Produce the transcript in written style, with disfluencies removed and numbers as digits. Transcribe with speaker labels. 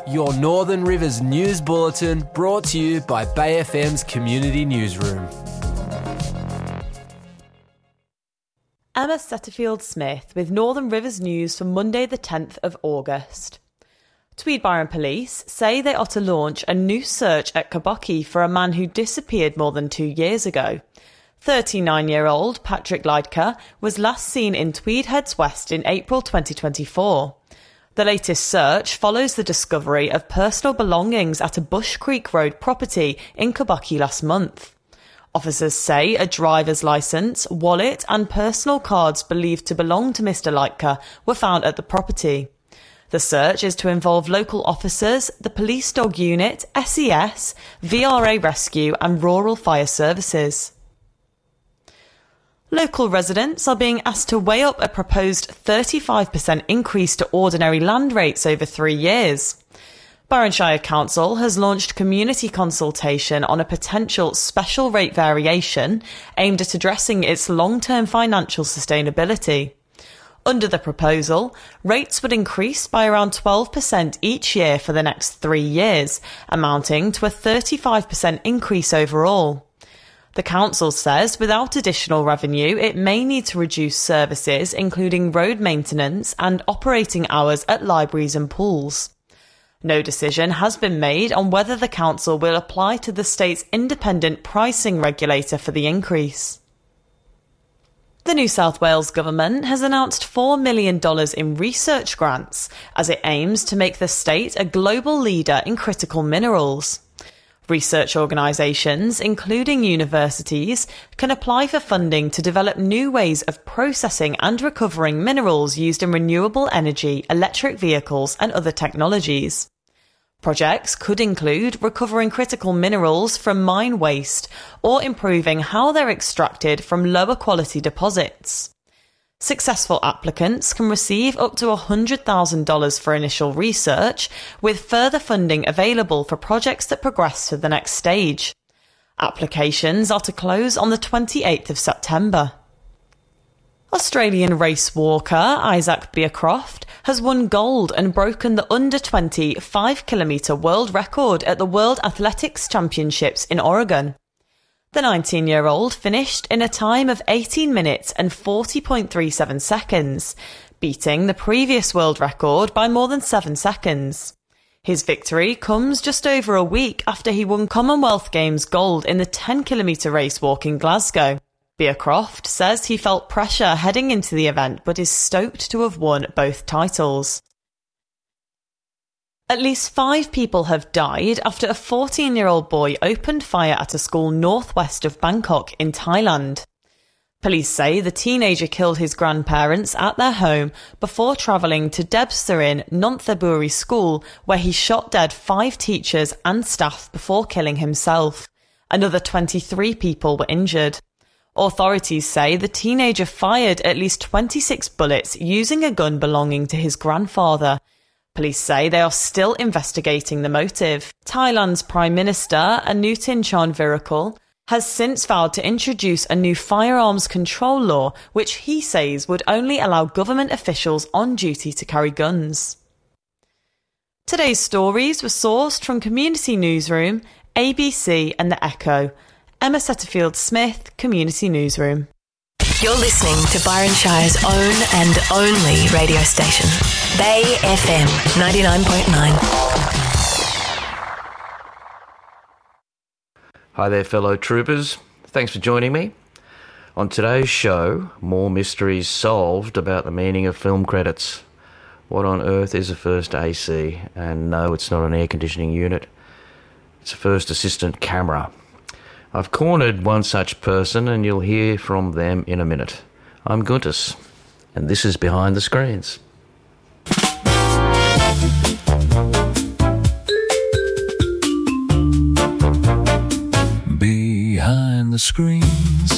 Speaker 1: Your Northern Rivers News Bulletin, brought to you by Bay FM's Community Newsroom.
Speaker 2: Emma Setterfield-Smith with Northern Rivers News for Monday the 10th of August. Tweed Byron Police say they are to launch a new search at Kibaki for a man who disappeared more than 2 years ago. 39-year-old Patrick Leidker was last seen in Tweed Heads West in April 2024. The latest search follows the discovery of personal belongings at a Bush Creek Road property in Kibaki last month. Officers say a driver's licence, wallet and personal cards believed to belong to Mr Leidker were found at the property. The search is to involve local officers, the Police Dog Unit, SES, VRA Rescue and Rural Fire Services. Local residents are being asked to weigh up a proposed 35% increase to ordinary land rates over 3 years. Barronshire Council has launched community consultation on a potential special rate variation aimed at addressing its long-term financial sustainability. Under the proposal, rates would increase by around 12% each year for the next 3 years, amounting to a 35% increase overall. The council says without additional revenue, it may need to reduce services, including road maintenance and operating hours at libraries and pools. No decision has been made on whether the council will apply to the state's independent pricing regulator for the increase. The New South Wales government has announced $4 million in research grants as it aims to make the state a global leader in critical minerals. Research organisations, including universities, can apply for funding to develop new ways of processing and recovering minerals used in renewable energy, electric vehicles and other technologies. Projects could include recovering critical minerals from mine waste or improving how they're extracted from lower quality deposits. Successful applicants can receive up to $100,000 for initial research, with further funding available for projects that progress to the next stage. Applications are to close on the 28th of September. Australian race walker Isaac Beercroft has won gold and broken the under-20 5-kilometre world record at the World Athletics Championships in Oregon. The 19-year-old finished in a time of 18 minutes and 40.37 seconds, beating the previous world record by more than 7 seconds. His victory comes just over a week after he won Commonwealth Games gold in the 10-kilometre race walk in Glasgow. Beercroft says he felt pressure heading into the event but is stoked to have won both titles. At least 5 people have died after a 14-year-old boy opened fire at a school northwest of Bangkok in Thailand. Police say the teenager killed his grandparents at their home before travelling to Debsarin Nonthaburi School, where he shot dead 5 teachers and staff before killing himself. Another 23 people were injured. Authorities say the teenager fired at least 26 bullets using a gun belonging to his grandfather. Police say they are still investigating the motive. Thailand's Prime Minister, Anutin Charnvirakul, has since vowed to introduce a new firearms control law, which he says would only allow government officials on duty to carry guns. Today's stories were sourced from Community Newsroom, ABC and The Echo. Emma Setterfield-Smith, Community Newsroom.
Speaker 3: You're listening to Byron Shire's own and only radio station, Bay FM 99.9.
Speaker 4: Hi there, fellow troopers. Thanks for joining me. On today's show, more mysteries solved about the meaning of film credits. What on earth is a first AC? And no, it's not an air conditioning unit. It's a first assistant camera. I've cornered one such person and you'll hear from them in a minute. I'm Guntus, and this is Behind the Screens.
Speaker 5: Behind the Screens.